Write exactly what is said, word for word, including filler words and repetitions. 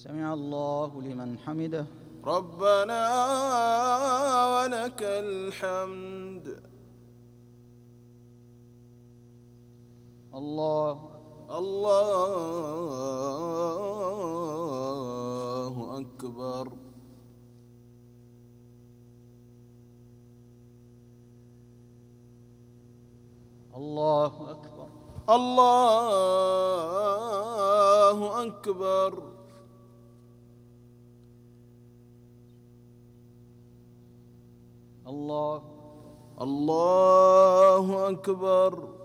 سمع الله لمن حمده. ربنا ولك الحمد. الله الله أكبر. الله أكبر. الله أكبر. الله الله أكبر.